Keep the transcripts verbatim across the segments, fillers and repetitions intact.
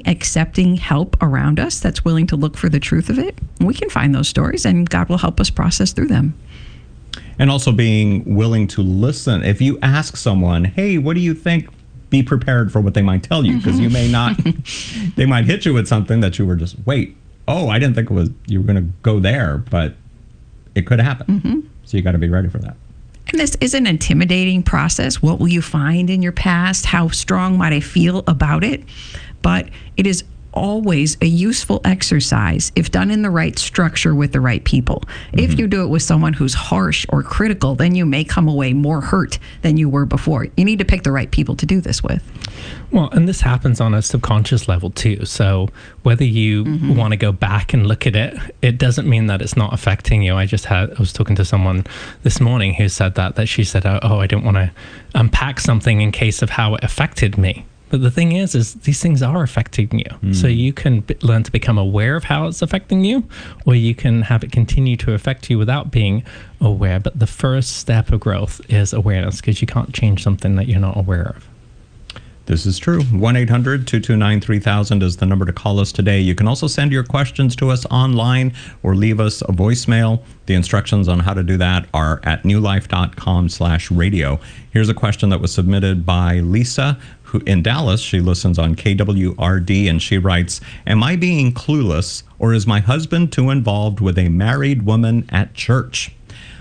accepting help around us that's willing to look for the truth of it, we can find those stories and God will help us process through them. And also being willing to listen. If you ask someone, hey, what do you think? Be prepared for what they might tell you, because mm-hmm. you may not, they might hit you with something that you were just, wait, oh, I didn't think it was, you were going to go there, but it could happen. Mm-hmm. So you got to be ready for that. And this is an intimidating process. What will you find in your past? How strong might I feel about it? But it is always a useful exercise if done in the right structure with the right people. Mm-hmm. If you do it with someone who's harsh or critical, then you may come away more hurt than you were before. You need to pick the right people to do this with. Well, and this happens on a subconscious level too. So whether you mm-hmm. want to go back and look at it, it doesn't mean that it's not affecting you. I just had, I was talking to someone this morning who said that, that she said, oh, I didn't want to unpack something in case of how it affected me. But the thing is, is these things are affecting you. Mm. So you can b- learn to become aware of how it's affecting you, or you can have it continue to affect you without being aware. But the first step of growth is awareness, because you can't change something that you're not aware of. This is true. one eight hundred two two nine three thousand is the number to call us today. You can also send your questions to us online or leave us a voicemail. The instructions on how to do that are at newlife.com slash radio. Here's a question that was submitted by Lisa, who in Dallas. She listens on K W R D, and she writes, am I being clueless, or is my husband too involved with a married woman at church?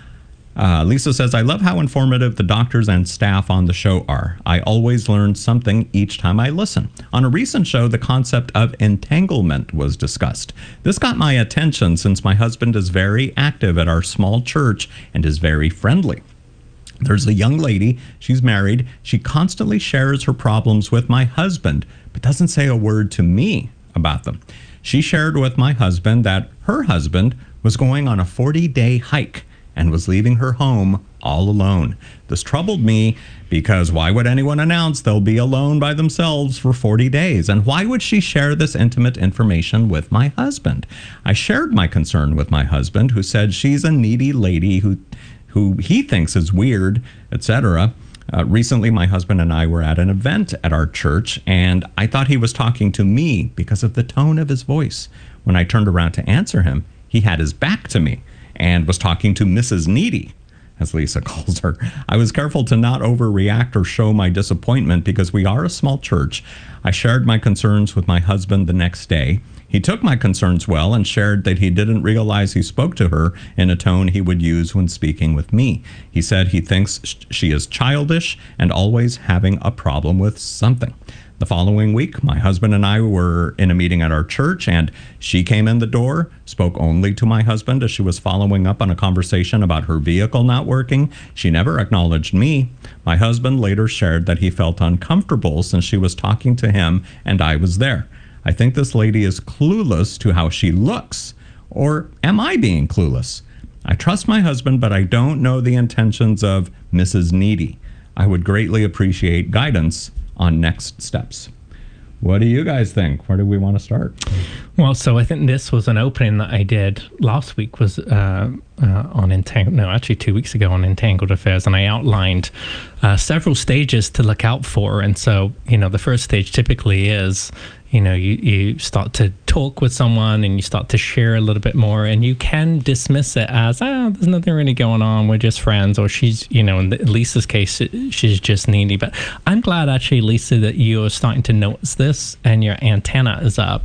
Uh, Lisa says, I love how informative the doctors and staff on the show are. I always learn something each time I listen. On a recent show, the concept of entanglement was discussed. This got my attention since my husband is very active at our small church and is very friendly. There's a young lady, she's married. She constantly shares her problems with my husband, but doesn't say a word to me about them. She shared with my husband that her husband was going on a forty-day hike and was leaving her home all alone. This troubled me because why would anyone announce they'll be alone by themselves for forty days? And why would she share this intimate information with my husband? I shared my concern with my husband, who said she's a needy lady who who he thinks is weird, et cetera. Uh, recently, my husband and I were at an event at our church, and I thought he was talking to me because of the tone of his voice. When I turned around to answer him, he had his back to me and was talking to Missus Needy, as Lisa calls her. I was careful to not overreact or show my disappointment because we are a small church. I shared my concerns with my husband the next day. He took my concerns well and shared that he didn't realize he spoke to her in a tone he would use when speaking with me. He said he thinks she is childish and always having a problem with something. The following week, my husband and I were in a meeting at our church, and she came in the door, spoke only to my husband as she was following up on a conversation about her vehicle not working. She never acknowledged me. My husband later shared that he felt uncomfortable since she was talking to him and I was there. I think this lady is clueless to how she looks. Or am I being clueless? I trust my husband, but I don't know the intentions of Missus Needy. I would greatly appreciate guidance on next steps. What do you guys think? Where do we want to start? Well, so I think this was an opening that I did last week was uh, uh, on Entangled, no, actually two weeks ago on Entangled Affairs, and I outlined uh, several stages to look out for. And so, you know, the first stage typically is, you know, you, you start to talk with someone and you start to share a little bit more, and you can dismiss it as, ah, there's nothing really going on. We're just friends. Or she's, you know, in Lisa's case, she's just needy. But I'm glad actually, Lisa, that you're starting to notice this and your antenna is up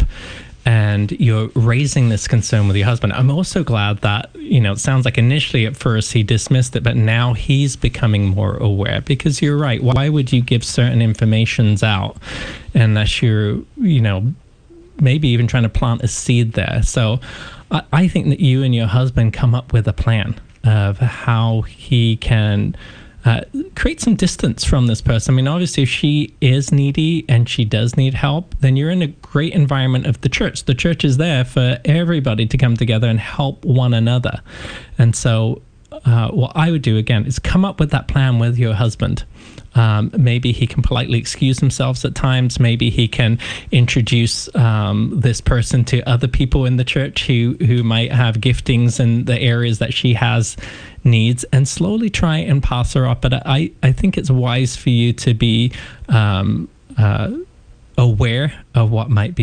and you're raising this concern with your husband. I'm also glad that, you know, it sounds like initially at first he dismissed it, but now he's becoming more aware, because you're right. Why would you give certain informations out unless you're, you know, maybe even trying to plant a seed there? So I, I think that you and your husband come up with a plan of how he can Uh, create some distance from this person. I mean, obviously, if she is needy and she does need help, then you're in a great environment of the church. The church is there for everybody to come together and help one another. And so uh, what I would do, again, is come up with that plan with your husband. Um, maybe he can politely excuse himself at times. Maybe he can introduce um, this person to other people in the church who, who might have giftings in the areas that she has needs, and slowly try and pass her up. But I, I think it's wise for you to be um, uh, aware of what might be